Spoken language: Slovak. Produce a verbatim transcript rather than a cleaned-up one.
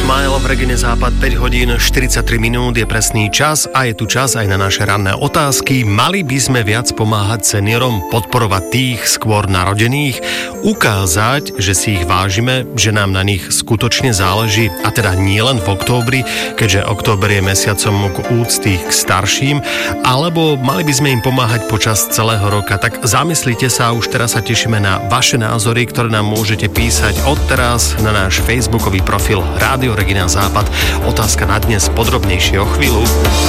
Smile v Regine Západ, päť hodín štyridsaťtri minút je presný čas a je tu čas aj na naše ranné otázky. Mali by sme viac pomáhať seniorom, podporovať tých skôr narodených, ukázať, že si ich vážime, že nám na nich skutočne záleží, a teda nie len v októbri, keďže október je mesiacom k úcty k starším, alebo mali by sme im pomáhať počas celého roka. Tak zamyslite sa, už teraz sa tešíme na vaše názory, ktoré nám môžete písať odteraz na náš facebookový profil Rádio Regina Západ. Otázka na dnes podrobnejšie o chvíľu.